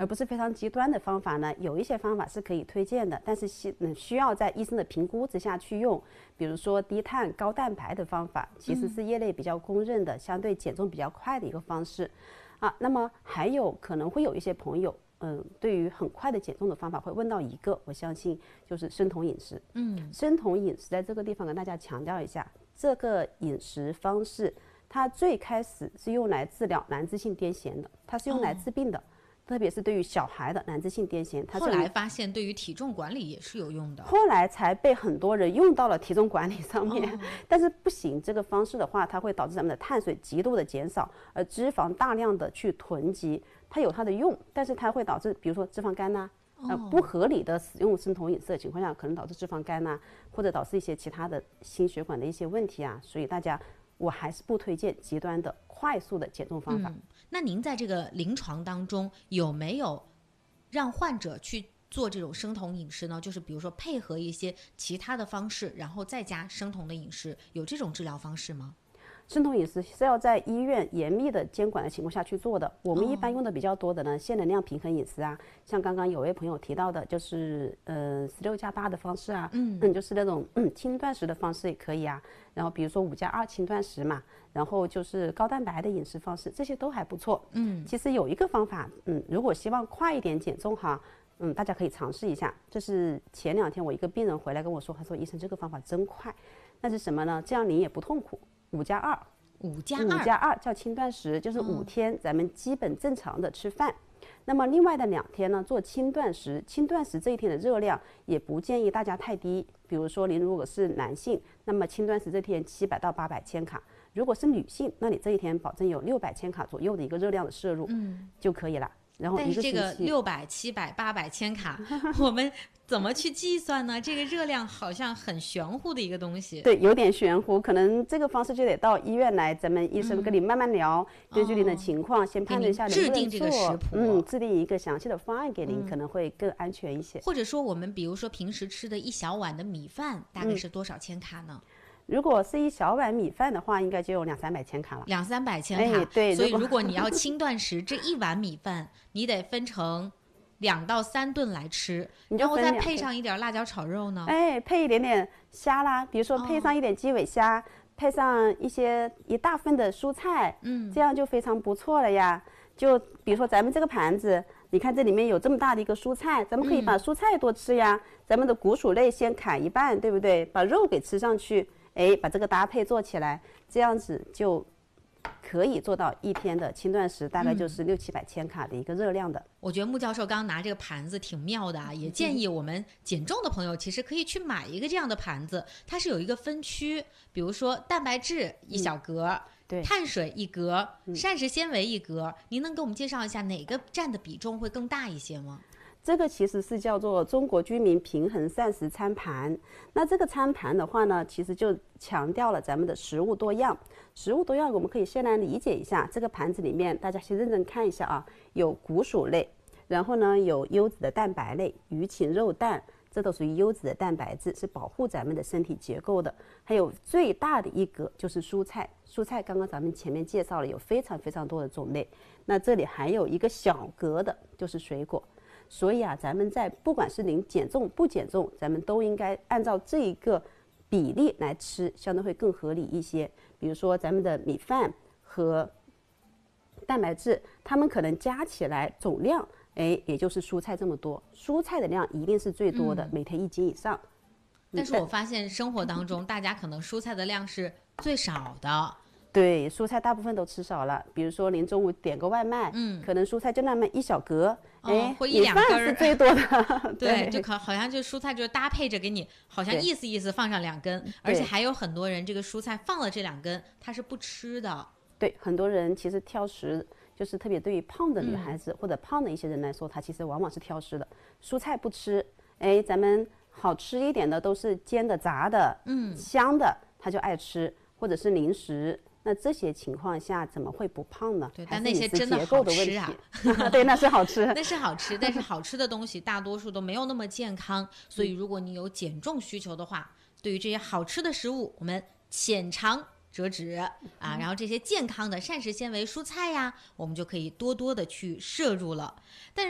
而不是非常极端的方法呢，有一些方法是可以推荐的，但是需要在医生的评估之下去用。比如说低碳高蛋白的方法，其实是业内比较公认的，相对减重比较快的一个方式啊。那么还有可能会有一些朋友，对于很快的减重的方法会问到一个，我相信就是生酮饮食。生酮饮食在这个地方跟大家强调一下，这个饮食方式它最开始是用来治疗难治性癫痫的，它是用来治病的。特别是对于小孩的难治性癫痫，它后来发现对于体重管理也是有用的， 后来才被很多人用到了体重管理上面。但是不行，这个方式的话，它会导致咱们的碳水极度的减少，而脂肪大量的去囤积。它有它的用，但是它会导致，比如说脂肪肝呐、不合理的使用生酮饮食的情况下，可能导致脂肪肝呐、或者导致一些其他的心血管的一些问题啊。所以大家，我还是不推荐极端的快速的减重方法。 那您在这个临床当中有没有让患者去做这种生酮饮食呢？就是比如说配合一些其他的方式，然后再加生酮的饮食，有这种治疗方式吗？ 生酮饮食是要在医院严密的监管的情况下去做的。我们一般用的比较多的呢，限能量平衡饮食啊，像刚刚有位朋友提到的，就是16+8的方式啊，就是那种轻断食的方式也可以啊。然后比如说5+2轻断食嘛，然后就是高蛋白的饮食方式，这些都还不错。其实有一个方法，如果希望快一点减重哈，大家可以尝试一下。这是前2天我一个病人回来跟我说，他说医生这个方法真快，那是什么呢？这样您也不痛苦。5+2叫轻断食，就是5天咱们基本正常的吃饭。那么另外的2天呢，做轻断食。轻断食这一天的热量也不建议大家太低，比如说您如果是男性，那么轻断食这天700到800千卡；如果是女性，那你这一天保证有600千卡左右的一个热量的摄入，就可以了。然后但是这个600、700、800千卡，我们怎么去计算呢？这个热量好像很玄乎的一个东西。 对，有点玄乎，可能这个方式就得到医院来，咱们医生跟你慢慢聊，根据您的情况先判断一下能不能做， 制定这个食谱， 制定一个详细的方案给您，可能会更安全一些。 或者说我们比如说平时吃的1小碗的米饭，大概是多少千卡呢？ 如果是1小碗米饭的话，应该就有200-300千卡了。 200-300千卡， 对。 所以如果你要轻断食，这1碗米饭你得分成2到3顿来吃，然后再配上一点辣椒炒肉呢？ 配一点点虾啦，比如说配上一点鸡尾虾，配上一大份的蔬菜，这样就非常不错了呀。就比如说咱们这个盘子，你看这里面有这么大的一个蔬菜，咱们可以把蔬菜多吃呀。咱们的谷薯类先砍一半，对不对？把肉给吃上去。把这个搭配做起来，这样子就可以做到1天的轻断食，大概就是600-700千卡的一个热量的。 我觉得穆教授刚刚拿这个盘子挺妙的啊，也建议我们减重的朋友其实可以去买一个这样的盘子，它是有一个分区，比如说蛋白质1小格，碳水1格，膳食纤维1格，您能给我们介绍一下哪个占的比重会更大一些吗？ 这个其实是叫做中国居民平衡膳食餐盘。那这个餐盘的话呢，其实就强调了咱们的食物多样。食物多样，我们可以先来理解一下这个盘子里面，大家先认真看一下啊，有谷薯类，然后呢有优质的蛋白类，鱼禽肉蛋，这都属于优质的蛋白质，是保护咱们的身体结构的。还有最大的一格就是蔬菜，蔬菜刚刚咱们前面介绍了有非常非常多的种类。那这里还有一个小格的就是水果。所以啊，咱们在不管是您减重不减重，咱们都应该按照这一个比例来吃，相对会更合理一些。比如说咱们的米饭和蛋白质，它们可能加起来总量，也就是蔬菜这么多，蔬菜的量一定是最多的，每天1斤以上。 但是我发现生活当中，大家可能蔬菜的量是最少的。 对，蔬菜大部分都吃少了。比如说您中午点个外卖，可能蔬菜就那么1小格， 或1-2根是最多的。 对，就好像就蔬菜就搭配着给你，好像意思放上2根，而且还有很多人这个蔬菜放了这2根，他是不吃的。 对，很多人其实挑食，就是特别对于胖的女孩子或者胖的一些人来说，他其实往往是挑食的，蔬菜不吃，咱们好吃一点的都是煎的、炸的，香的，他就爱吃，或者是零食。那这些情况下怎么会不胖呢？ 对，但那些真的好吃啊！ 对，那是好吃， 那是好吃，但是好吃的东西大多数都没有那么健康，所以如果你有减重需求的话，对于这些好吃的食物，我们浅尝辄止啊，然后这些健康的膳食纤维蔬菜呀，我们就可以多多的去摄入了。但是